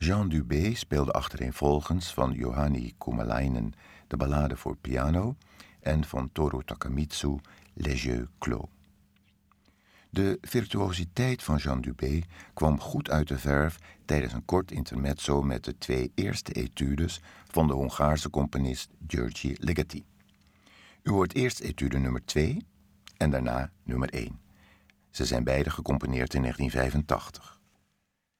Jean Dubé speelde achtereenvolgens van Juhani Kumalainen de ballade voor piano en van Toru Takemitsu Les Jeux Clos. De virtuositeit van Jean Dubé kwam goed uit de verf tijdens een kort intermezzo met de 2 eerste etudes van de Hongaarse componist György Ligeti. U hoort eerst etude nummer 2 en daarna nummer 1. Ze zijn beide gecomponeerd in 1985.